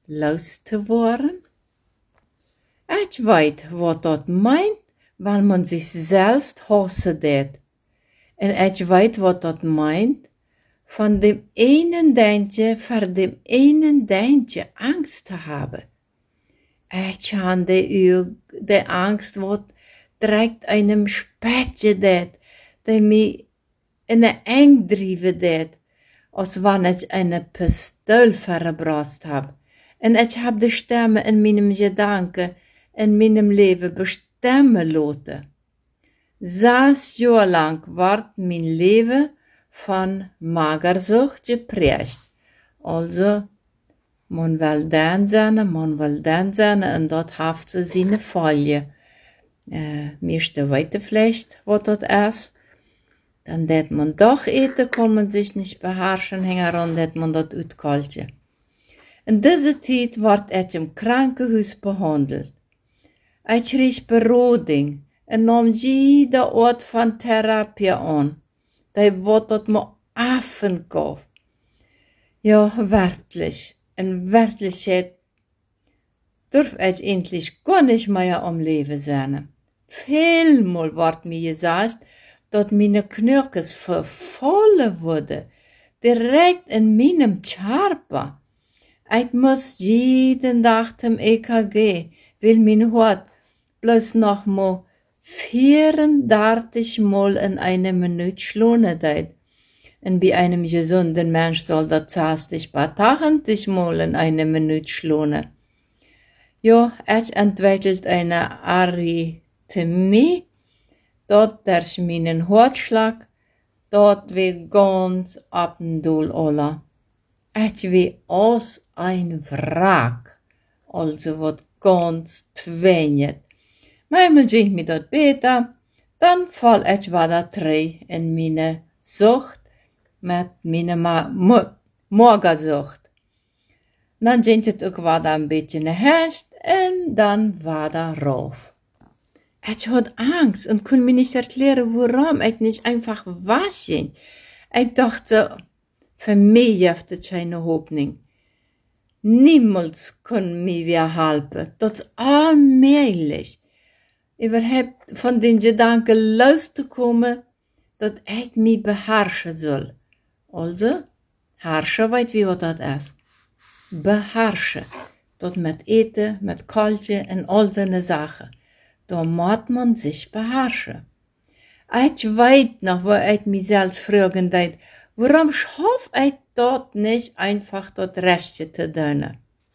los te worden? Ich weet wat dat meint, weil man sich selbst hassen deed. En ich weet wat dat meint, van dem einen Deintje voor dem einen Deintje Angst te hebben. Ich habe die Angst, wat direkt einem Spätje deed, die mich in eine Eng drijven deed, als wanneer ich eine Pistole verbracht habe. En ich habe die Stimme in meinem Gedanken, in meinem Leben bestimmen lassen. 6 Jahre lang wordt mein Leben von Magersucht geprägt. Also, man will dann sein, und dort haft sie seine Folie. Meeste weten vielleicht, was das ist. Dann dat man doch eten, kann man sich nicht beherrschen, hängen ran, dat man das uitkaltje. In dieser Zeit wordt ich im Krankenhaus behandelt. Ich riech Beroding en nam jede Art van Therapie an. Die wordt dat me afgaf. Ja, wirklich. In Wirklichkeit durf ich endlich gar nicht mehr am Leben sein. Vielmal wordt mir gesagt, dass meine Knöchel verfallen wurden, direkt in meinem Körper. Ich muss jeden Tag zum EKG, weil mein Hart bloß noch mal 34 Mal in einer Minute schlagen deed. Und bei einem gesunden Mensch soll das 60 bis 80 Mal in einer Minute schlagen. Ja, ich entwickelt eine Arrhythmie, dort durch meinen Herzschlag, dort wie ganz ab dem Doel alle. Ich wie aus ein Wrack, also wat ganz twinget. Manchmal ging mir das besser, dann fall ich wieder drei in meine Sucht mit meiner Magersucht. Dann ging es auch wieder ein bisschen herrscht und dann war da rauf. Ich hatte Angst und konnte mir nicht erklären, warum ich nicht einfach waschen. Ich dachte, für mich gibt es keine Hoffnung. Niemals kann mir helfen. Das ist allmählich. Überhaupt von den Gedanken loszukommen, dass ich mich beherrschen soll. Also, herrschen, weet wie wat dat is? Beherrschen. Dat met eten, met kaltje en al seine Sachen. Da moet man sich beherrschen. Ich weet noch, wo ich mich selbst fragen deed, warum schaff ich dort nicht einfach das Rechte zu tun?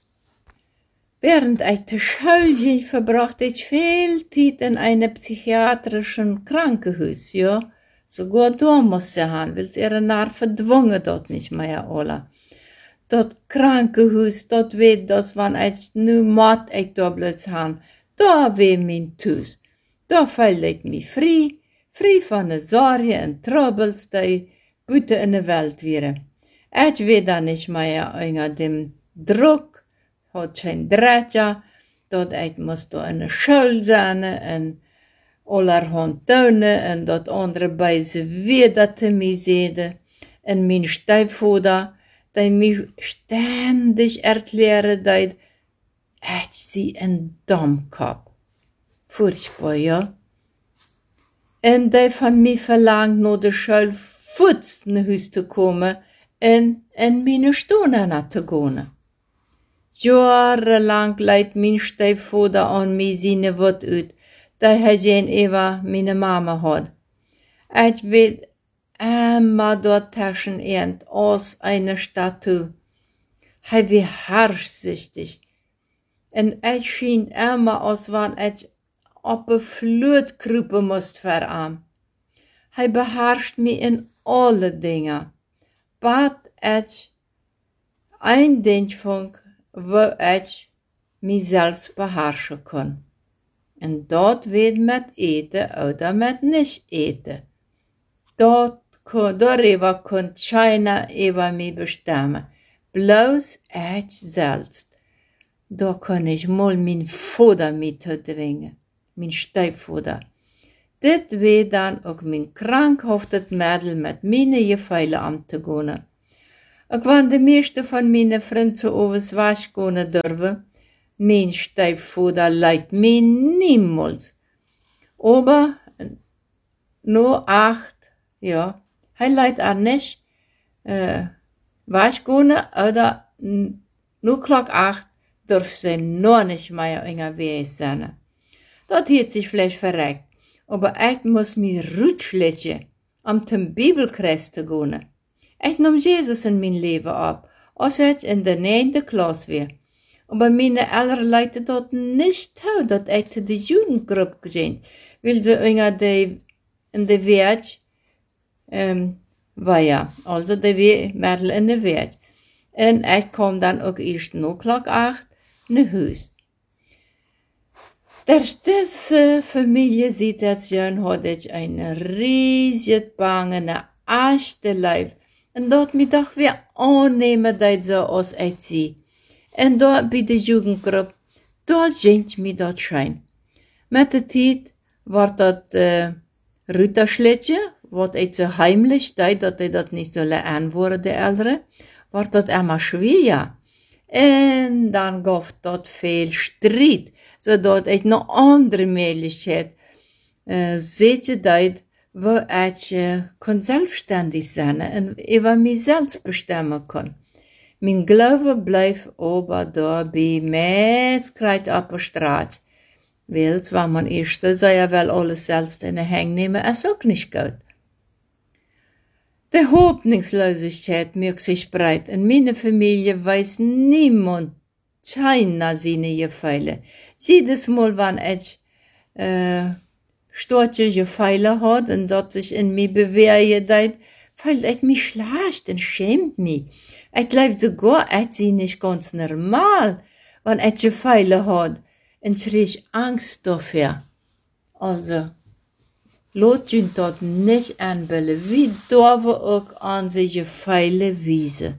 Während ich zur Schule ging, verbrachte ich viel Zeit in einem psychiatrischen Krankenhaus, ja. Sogar da musste ich hin, weil ihre Nerven dwungen dort nicht mehr alle. Das Krankenhaus, dort weet das, wann ich nu mat ich da bloß hin. Da weh mein Tuss. Da fühl ich mich frei von den Sorgen und Troubles, die buiten in der Welt wären. Ich weet da nicht mehr unter dem Druck, hat kein Drehtja, dat ich muss da in der Schule sein und allerhand tun und dat andere beise wieder zu mir sehen. Und mein Stiefvater, der mich ständig erklären, dass ich sie ein Dummkopf. Furchtbar, ja. Und der von mir verlangt, nach der Schule futz nach Hause zu kommen und in meine Stunde zu gehen. Jahrelang leidt mein Stiefvater an mir seine Wut uit, dat hij geen Eva meine Mama hat. Ich weet immer dort taschen ernt aus einer Statue. Hij wie hartsächtig. Und ich schien immer aus, wann ich op een vloed kruipen moest voor hem. Hij beherrscht mich in alle Dinge. Bat ich ein Ding von, wo ich mich selbst beherrschen kann. Und dort wird mit eten oder mit nicht eten. Darüber kann keiner über mich bestimmen. Bloß ich selbst. Da kann ich mal mein Vater mitdwingen. Mein Stiefvater. Das wird dann auch mein krankhaftes Mädel mit meinen Gefühlen anzugehen. Ik want de meeste van mijn vrienden zo overs was kunnen durven. Mijn stiefvader leidt mij niemals. Aber, no 8, ja, hij leidt er niet. Was kunnen, oder no klok 8 durft ze nog niet meer in haar wees zijn. Dat heeft zich vielleicht verreckt. Aber ik moest mij rutschletjen om ten Bibelkreis te gaan. Ik nam Jezus in mijn leven op, als ik in de 9e klas weer. Aber meine Eltern leiden dat niet toe, dat ik te de Jugendgruppe gezien. Wil ze in de wereld, ja, also de middel in de wereld. En ik kwam dan ook eerst no klok 8 naar huis. Deze familiesituation had ik een riesig bange achterlijf. En dat me toch weer aannemen dat zo als ik zie. En daar bij de Jugendgroep, daar zingt me dat schijn. Met de tijd wordt dat Ritterschletje, wat ik zo heimlich deed, dat hij dat niet zullen aanvoeren, de ouderen, wordt dat immer schwieriger. En dan gaf dat veel strijd, zodat ik nog andere mogelijkheid zeker deed, waar ik kon zelfstandig zijn en over mezelf bestemmen kon. Mijn Glaube blijft aber daar bij mij krijt op de straat. Wel, zwar man eerst zou je wel alles zelfs in de hang nemen, is ook niet goed. De hoopningslosigheid maakt zich breit. In mijn familie weiß niemand keiner seine Gefeile. Jedes Mal, wanneer ik stortje Gefeile had en dat zich in mij beweegt deed, fühlt ik mich schlecht en schämt mich. Ik glaube sogar, ik zie nicht ganz normal, wanneer ik Gefeile had en kreeg Angst dafür. Also, laat je dat niet aanbellen, wie dürfen ook aan zich Gefeile wiesen.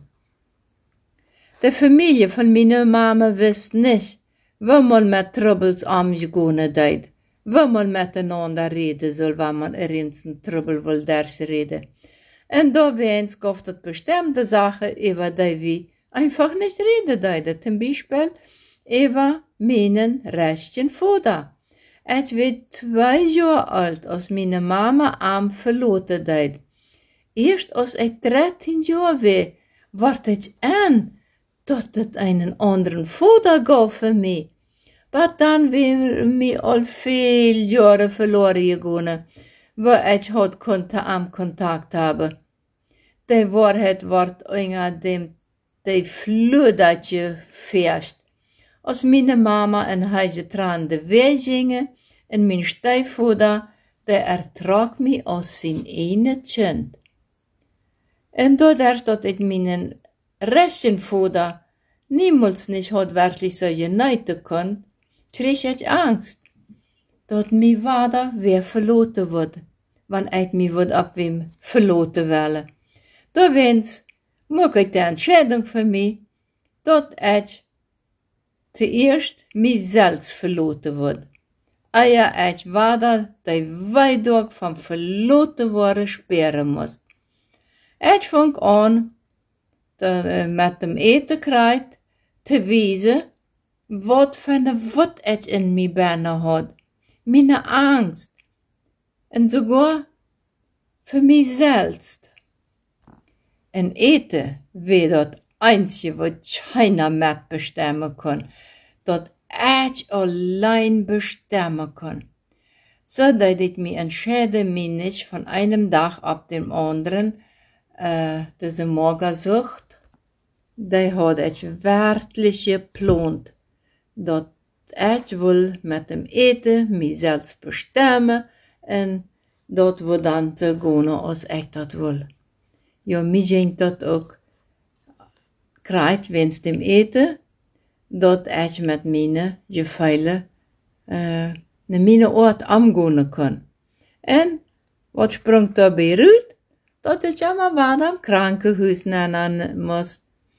De familie van mijn mama wist niet, waar man met troubles omgegaan deed, waar man miteinander reden soll, waar man eens een trouble wil reden. En doorweens gaf dat bestimmte Sachen, über die wir einfach nicht reden deiden. Zum Beispiel über meinen rechten Vater. Ich war 2 Jahre alt, als meine Mama am verloren deed. Erst als ich 13 Jahre war, ward ich an, dass es einen anderen Vater gab für mich. Aber dann war mir al viel Jahre verloren gegangen, wo ich heute konnte am Kontakt haben. De waarheid wordt onder de vloedertje verst. Als mijn mama en hij traan de weg gingen, en mijn stiefvader, de ertrok me als zijn ene kind. En doordat ik mijn rechten vader niemals niet had werkelijk zo genijten kon, kreeg ik angst, dat mijn vader weer verloren wordt, wanneer ik me wordt op hem verloren willen. Doorweens maak ik de entscheiding voor mij, dat ik eerst mezelf verloren word. Eer ik vader de weidog van verloren worden speren moest. Ik vang aan, met hem eten krijgt, te wijzen, wat ik in mij binnen had. Mijn angst. En sogar voor mijzelf. En eten weer dat einzige wat keiner met bestemmen kon. Dat ik alleen bestemmen kon. Zodat ik me entscheide, me niet van einem dag op dem anderen, deze Morgensucht, die had ik werkelijk geplant. Dat ik wil met dem eten mezelf bestemmen en dat we dan te gaan als ik dat wil. Ja, mij ging dat ook krijgt wens dem eten, dat ik met mijn Gefeile naar mijn oort omgaan kan. En wat sprong daarbij uit? Dat ik allemaal wat am krankenhuis nanan moest.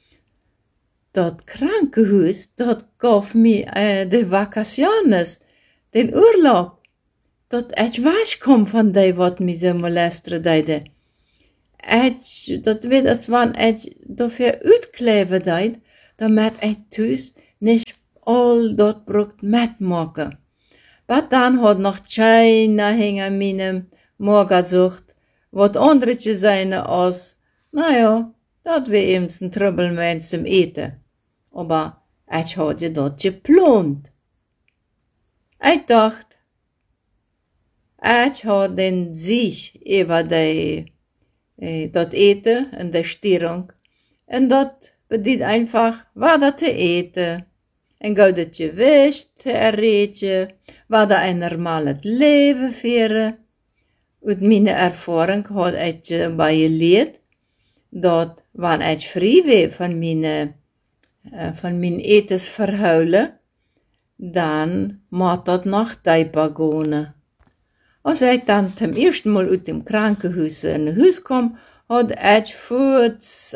Dat krankenhuis, dat gaf me de vacaciones, den Urlaub, dat ik was kom van die wat me zo molesteren deden. dat weet het wann dafür uitkleven deed, damit thuis nicht all dat brukt metmaken. Maar dan had nog China hingen meinem Morgen sucht, wat anderetje zijn als, dat we eben een Tröbelmensch zum Eten. Aber ich had dat geplant. Ich dacht, ich had den Sieg über dat Eten en de Stierung. En dat bedient einfach, wat te eten. En goudet gewicht te erreichen, wat een normales leven führen. Uit mijn ervaring had ik bij geleerd, dat wanneer ik vrij was van mijn etensverhuilen, dan moet dat nog dieper gaan. Als ik dan zum ersten Mal uit dem Krankenhuis in huis kwam, had ik voorts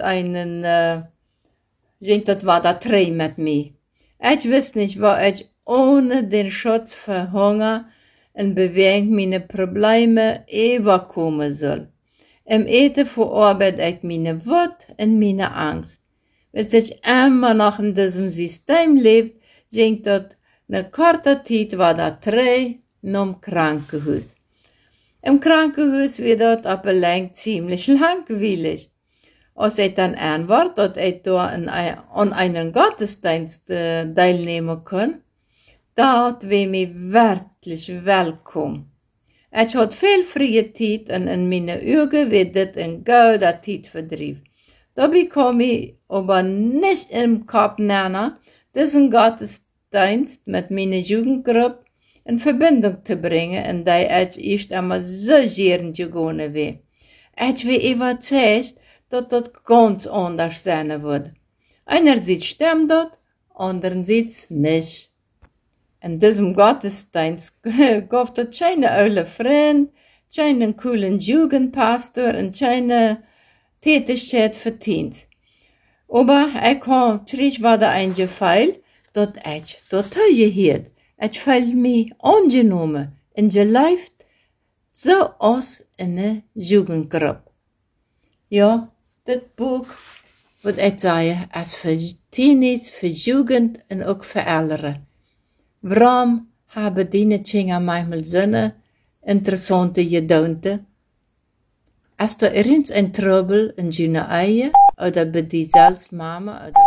dat war da 3 mit mir. Ich wist nicht, wo ich ohne den Schutz vor Hunger und Bewegung meine Probleme überkommen soll. Im Eten verarbeite ich meine Wut und meine Angst. Weil ich immer noch in diesem System lebt, ging dort eine kurze Zeit war da 3 im Krankenhaus. Im Krankenhaus wird dort aber lang ziemlich langweilig. Als ich dann antwortet, dass ich da an einen Gottesdienst teilnehmen kann, dort wäre mir wirklich willkommen. Ich hatte viel freie Zeit und in meinen Augen wird das ein guter Zeitvertreib. Da bekam ich aber nicht im Kopf nennen, diesen Gottesdienst mit meiner Jugendgruppe in Verbindung zu bringen, in der ich erst einmal so gern gegangen wäre. Ich war überzeugt, dass das ganz anders sein wird. Einerseits stimmt das, andererseits nicht. In diesem Gottesdienst gab es keine alte Freund, keinen coolen Jugendpastor und keine Tätigkeit für Teens. Aber ich kam terug war da eingefallen, dass ich total gehört. Ich fühlte mich angenommen und gelieft, so als in einer Jugendgruppe. Ja, das Buch, was ich sage, ist für Teenies, für Jugend und auch für Ältere. Warum haben die Kinder manchmal so interessante Gedanken? Ist da irgendein ein Trouble in deiner Ehe oder bei dir selbst Mama? Oder?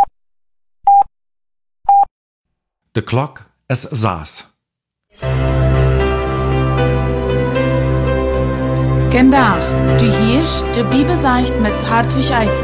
De klok is 6. Vandaag, du hörst die Bibelseicht mit Hartwig Eisen.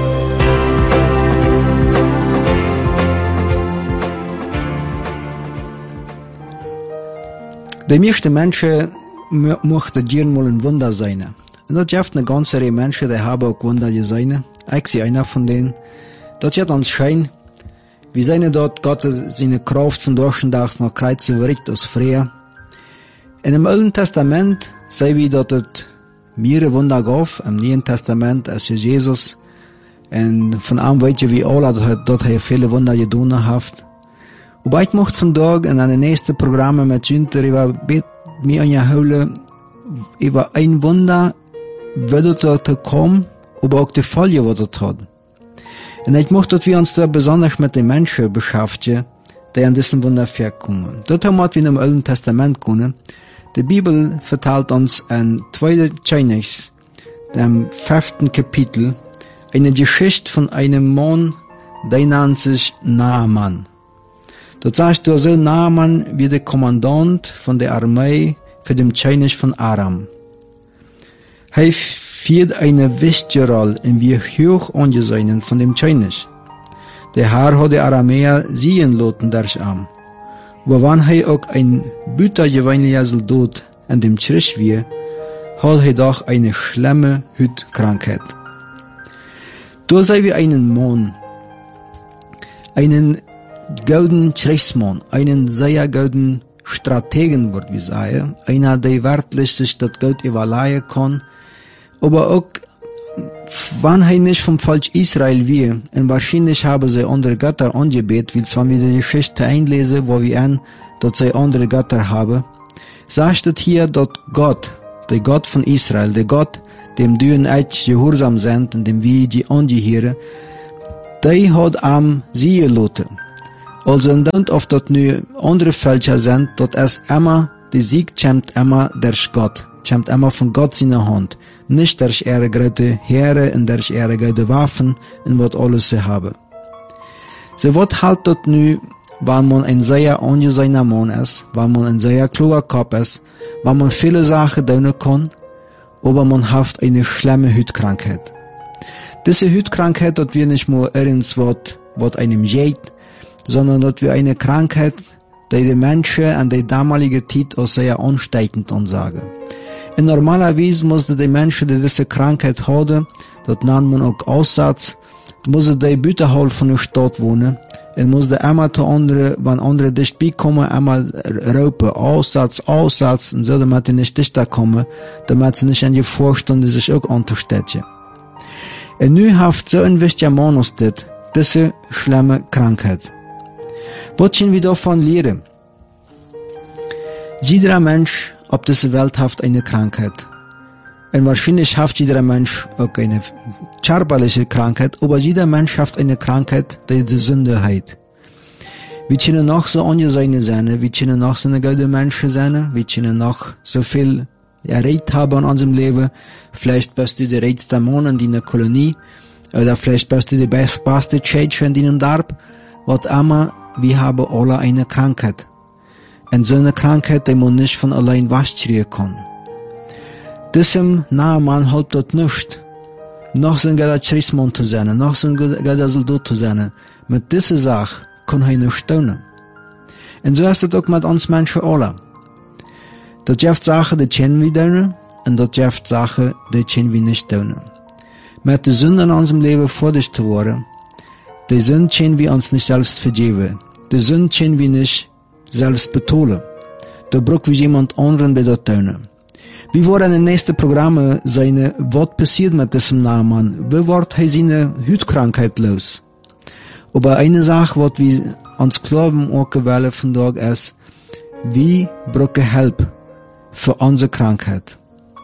De meeste mensen mochten gerne mal ein Wunder sein. Und das gibt eine ganze Reihe Menschen, die haben auch Wunder gesehen. Ich sehe einer von denen. Das hat uns schein, wie seine dort Gott seine Kraft von Durchendags noch kreuzen wirkt aus früher. In dem Alten Testament sehen wir, dass es mehrere Wunder gab. Im Neuen Testament ist Jesus. Und von allem weet je wie alle, dass er viele Wunder getan hat. Aber ich möchte vandaag in een nächste Programme mit Günther über mir anhouden über ein Wunder, wat dort kommen, aber auch die Folge, was dort hat. Und ich möchte, dass wir uns da besonders mit den Menschen beschäftigen, die an diesem Wunder vorkommen. Dort haben wir in dem Alten Testament können. Die Bibel vertelt uns in 2. Chronik, dem 5. Kapitel, eine Geschichte von einem Mann, der nennt sich Naaman. Dort sagt er so, Naaman wie der Kommandant von der Armee für den König von Aram. Er führt eine wichtige Rolle in wie hoch angesehen von dem König. Der Herr hat die Aramäer sehen lassen durch ihn. Aber wenn er auch ein büttergewöhnlicher Soldat in dem Krieg war, hat er doch eine schlimme Hautkrankheit. Da sehen wir einen Mann, einen golden Kriegsmann, einen sehr golden Strategen, würde ich sagen, einer, der wirklich sich das Geld überleihen kann, aber auch, wenn er nicht vom Volk Israel war, und wahrscheinlich haben sie andere Götter angebetet, weil wenn wir die Geschichte einlesen, wo wir an, dass sie andere Götter haben, sagt es hier, dass Gott, der Gott von Israel, der Gott, dem du en echt gehorsam sind und dem wir die angehören, die hat am sie gelaten. Also und of dat nu andere Fälscher sind, dat es immer, die Sieg kommt immer durch Gott, kommt immer von Gott seiner Hand, nicht durch ihre große Heere und durch ihre große Waffen und was alles sie haben. So wat halt dat nu, wenn man ein sehr angesehener Mann ist, wenn man ein sehr kluger Kopf ist, wenn man viele Sachen tun kann, aber man hat eine schlimme Hautkrankheit. Diese Hautkrankheit, dat wir nicht nur irgendwas, was einem geht, sondern dass wir eine Krankheit, die Menschen an der damaligen Zeit auch sehr ansteckend ansagen. Und normalerweise mussten die Menschen, die diese Krankheit haben, das nennt man auch Aussatz, mussten die Bütterhall von der Stadt wohnen, und mussten immer zu anderen, wenn andere dicht beikommen, immer raupen, Aussatz, und so, damit die nicht dichter kommen, damit sie nicht an die Vorstunde sich auch unterstützen. Und nu haft so ein wichtiger Mann aus diese schlimme Krankheit. Was können wir davon lernen? Jeder Mensch auf dieser Welt hat eine Krankheit. Und wahrscheinlich hat jeder Mensch auch eine körperliche Krankheit, aber jeder Mensch hat eine Krankheit, die Sünde hat. Wir können noch so angesehen sein, wir können noch so eine gute Menschen sein, wir können noch so viel erreicht haben in unserem Leben. Vielleicht bist du der reichste Mann in deiner Kolonie, oder vielleicht bist du der beste Tschetsch in deinem Dorf, was immer. Wir haben alle eine Krankheit. Und so eine Krankheit, die man nicht von allein wegkriegen kann. Diesem Naaman hat das nicht. Noch so ein guter Kriegsmann zu sein, noch so ein guter Soldat zu sein. Mit dieser Sache kann er nicht tun. Und so ist es auch mit uns Menschen alle. Das gibt Sachen, die können wir tun, und das gibt Sachen, die können wir nicht tun. Mit der Sünde in unserem Leben fertig zu werden, die Sünde können wir uns nicht selbst vergeben. Die Sünde können wir nicht selbst betonen. Da brauchen wir jemand anderen, der das tun. Wir wollen in den nächsten Programmen sehen, was passiert mit diesem Naaman. Wie wird er seine Hautkrankheit los? Aber eine Sache, was wir uns glauben, auch gewählt von Tag ist, wir brauchen Hilfe für unsere Krankheit.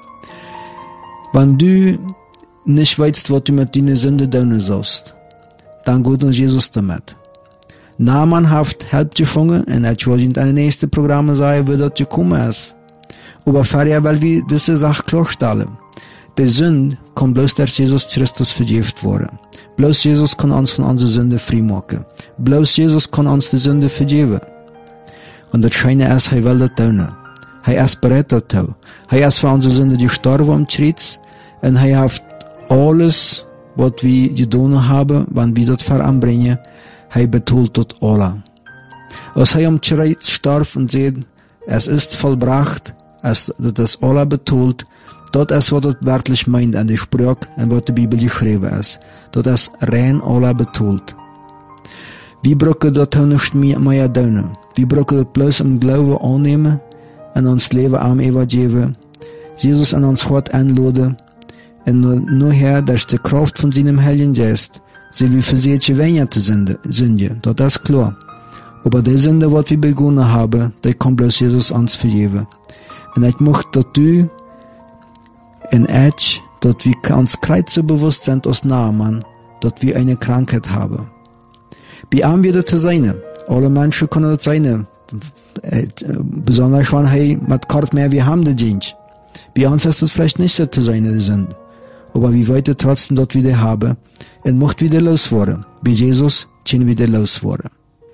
Wenn du nicht weißt, was du mit deiner Sünde tun sollst, dann geht uns Jesus damit. Naaman hat Hilfe gefunden, und ich wollte in den nächsten Programmen sagen, wie das gekommen ist. Aber vorher, weil wir diese Sache klarstellen. Die Sünde kann bloß durch Jesus Christus vergeben worden. Bloß Jesus kann uns von unserer Sünde frei machen. Bloß Jesus kann uns die Sünde vergeben. Und das Scheine ist, er will das tun. Er ist bereit dazu. Er ist für unsere Sünde gestorben am Kreuz, und er hat alles, was wir getan haben, wenn wir das voranbringen, er betont das alle. Als er am Kreuz starb und sagt, es ist vollbracht, das alle betont, das ist, was das wörtlich meint an die Sprache und was die Bibel geschrieben ist. Das ist rein alle betont. Wir brauchen das nicht mehr tun. Wir brauchen das bloß im Glauben annehmen und uns Leben am Evangelium, Jesus an uns Hort einladen, und nur her, durch die Kraft von seinem Heiligen Geist, sind wir versuchen, weniger zu sündigen. Das ist klar. Aber die Sünde, die wir begonnen haben, die kann bloß Jesus uns vergeben. Und ich möchte, dass du und ich, dass wir uns kreuz so bewusst sind als Naaman, dass wir eine Krankheit haben. Wie haben wir das zu sein? Alle Menschen können das sein. Besonders wenn hey mit Kort mehr wir haben den Dienst. Bei uns ist das vielleicht nicht so zu sein, die Sünde. Aber wir wollen trotzdem dort wieder haben und möchten wieder loswerden. Bei Jesus können wir wieder loswerden.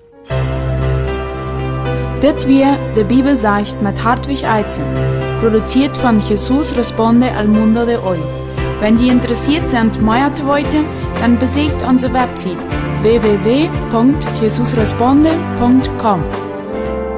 Das wir die Bibel sagt mit Hartwig Eizen, produziert von Jesus Responde al Mundo de Hoy. Wenn Sie interessiert sind, mehr zu wissen, dann besucht unsere Website www.jesusresponde.com.